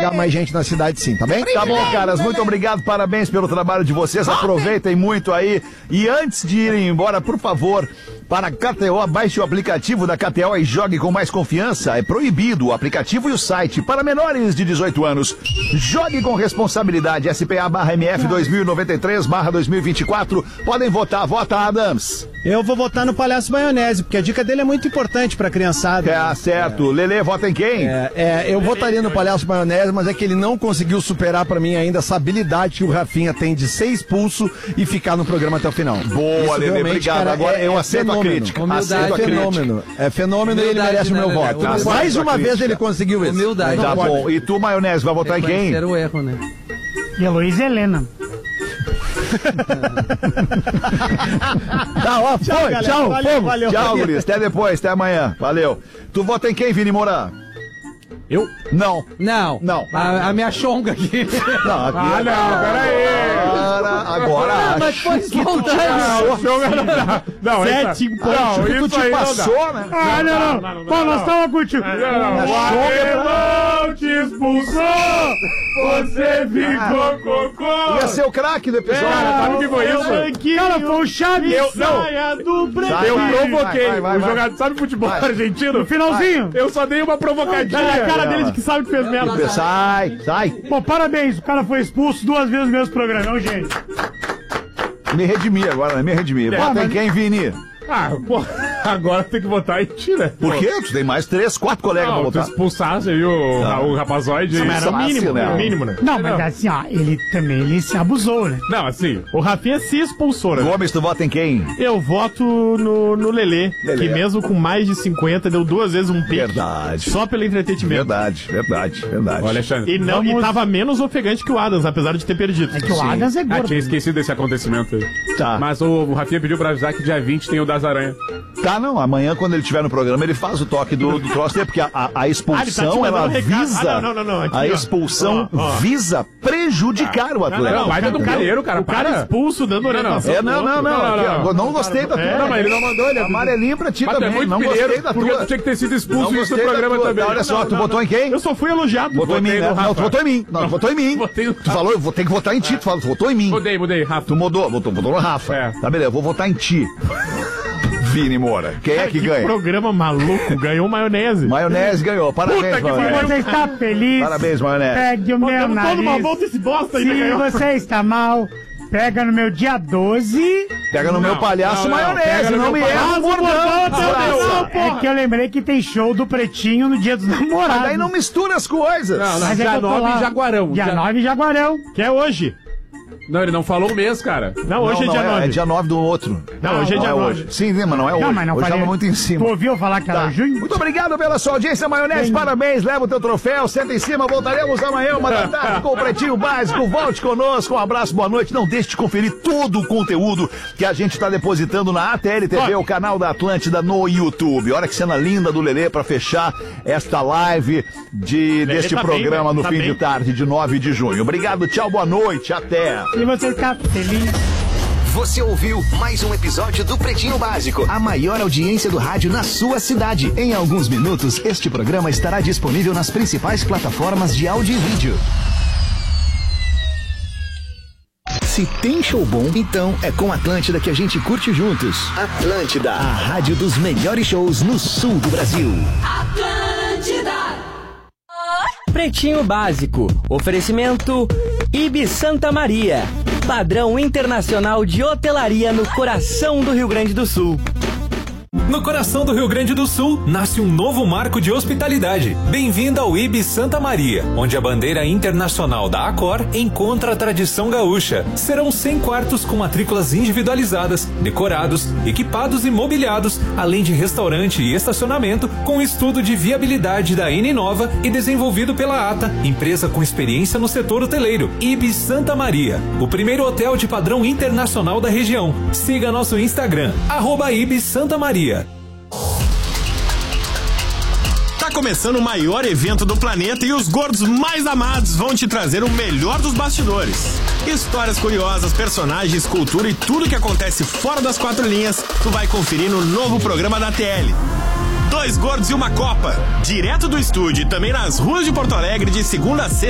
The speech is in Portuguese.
chegar mais gente na cidade sim, tá bem? Tá bom, caras, muito obrigado, parabéns pelo trabalho de vocês, aproveitem muito aí. E antes de irem embora, por favor, para a KTO, baixe o aplicativo da KTO e jogue com mais confiança. É proibido o aplicativo e o site para menores de 18 anos. Jogue com responsabilidade. SPA/MF 2093/2024. Podem votar. Vota, Adams. Eu vou votar no Palhaço Maionese, porque a dica dele é muito importante pra criançada. É, certo. Lelê, vota em quem? Eu votaria no Palhaço Maionese, mas é que ele não conseguiu superar pra mim ainda essa habilidade que o Rafinha tem de ser expulso e ficar no programa até o final. Boa, Lelê, obrigado. Cara, agora eu aceito a crítica. Aceito a crítica. É fenômeno e ele merece o meu voto. Mais uma vez ele conseguiu isso. Humildade. Tá bom. E tu, Maionese, vai votar em quem? Era o erro, né? Heloísa Helena. Tá, ó, tchau, galera. Tchau, valeu. Tchau, Luiz. Até depois, até amanhã. Valeu. Tu vota em quem, Vini Moura? Eu? Não. A minha chonga aqui. Não, aqui peraí. Agora. Mas foi espontâneo. Não, 7 pontos. Tu te passou, né? Não. Pô, nós estamos contigo. Não te expulsou. Você ficou cocô. Ia ser o craque do episódio. Sabe o que foi isso? Cara, foi o Chaves. Eu provoquei. O jogador, sabe futebol argentino? No finalzinho. Eu só dei uma provocadinha. A cara dele de que sabe que fez merda. Sai. Pô, parabéns. O cara foi expulso 2 vezes no mesmo programa. É um gênio. Me redimi agora, né? Me redimi. Bota em quem, Vini? Pô, agora tem que votar em ti, né? Por quê? Tu tem mais 3, 4 colegas pra votar. Tu expulsasse aí o rapazoide. Era o mínimo, né? Mínimo, né? Não, mas assim, ó, ele se abusou, né? Não, assim, o Rafinha se expulsou, né? Gomes, tu vota em quem? Eu voto no Lelê, que mesmo com mais de 50, deu 2 vezes um pique. Verdade. Só pelo entretenimento. Verdade. Olha, Alexandre. E tava menos ofegante que o Adams, apesar de ter perdido. É que o Adams é gordo. Tinha esquecido desse acontecimento aí. Tá. Mas o Rafinha pediu pra avisar que dia 20 tem o das Aranha. Tá, não. Amanhã, quando ele estiver no programa, ele faz o toque do troço, né? Porque a expulsão, ela visa... Não. Aqui, a expulsão visa prejudicar o atleta. Não, vai do calheiro, cara. O cara expulso dando orientação. Não gostei da tua. Não, mas ele não mandou, ele amarelinho pra ti também. É muito não gostei da porque tua. tu tinha que ter sido expulso no programa também. Olha só, tu votou em quem? Eu só fui elogiado. Votou em mim, né? Não, tu votou em mim. Não, tu votou em mim. Tu falou, eu vou ter que votar em ti. Tu falou, tu votou em mim. Mudei, Rafa. Tu votou no Rafa. Tá, beleza, eu vou votar em ti. Vini Moura. Quem é que ganha? Programa maluco, ganhou Maionese. Maionese ganhou. Parabéns, Maionese. Se você está feliz, parabéns, Maionese. pegue o meu nariz. Uma volta esse bosta aí, se você está mal, pega no meu dia 12. Pega no meu palhaço Maionese, não me erra o bordão. É que eu lembrei que tem show do Pretinho no Dia dos Namorados. Mas daí não mistura as coisas. Mas dia 9 em Jaguarão. Dia 9 em Jaguarão. Que é hoje. Não, ele não falou o mês, cara. Não, hoje é dia 9. É dia 9 do outro. Não, hoje é dia 9. Sim, mas não é hoje. Mas não hoje tava muito em cima. Tu ouviu falar que era junho? Muito obrigado pela sua audiência, Maionese. Parabéns, leva o teu troféu, senta em cima. Voltaremos amanhã, 1h com o Pretinho Básico. Volte conosco. Um abraço, boa noite. Não deixe de conferir todo o conteúdo que a gente está depositando na ATL TV, o canal da Atlântida no YouTube. Olha que cena linda do Lelê para fechar esta live deste programa no fim de tarde de 9 de junho. Obrigado, tchau, boa noite, até. E você está feliz? Você ouviu mais um episódio do Pretinho Básico, a maior audiência do rádio na sua cidade. Em alguns minutos, este programa estará disponível nas principais plataformas de áudio e vídeo. Se tem show bom, então é com Atlântida que a gente curte juntos. Atlântida, a rádio dos melhores shows no sul do Brasil. Atlântida. Pretinho Básico. Oferecimento Ibis Santa Maria. Padrão internacional de hotelaria no coração do Rio Grande do Sul. No coração do Rio Grande do Sul, nasce um novo marco de hospitalidade. Bem-vindo ao Ibis Santa Maria, onde a bandeira internacional da Accor encontra a tradição gaúcha. Serão 100 quartos com matrículas individualizadas, decorados, equipados e mobiliados, além de restaurante e estacionamento, com estudo de viabilidade da Inova e desenvolvido pela ATA, empresa com experiência no setor hoteleiro. Ibis Santa Maria, o primeiro hotel de padrão internacional da região. Siga nosso Instagram, @Ibis Santa Maria. Tá começando o maior evento do planeta e os gordos mais amados vão te trazer o melhor dos bastidores. Histórias curiosas, personagens, cultura e tudo que acontece fora das 4 linhas, tu vai conferir no novo programa da TL. 2 gordos e uma copa, direto do estúdio e também nas ruas de Porto Alegre de segunda a sexta.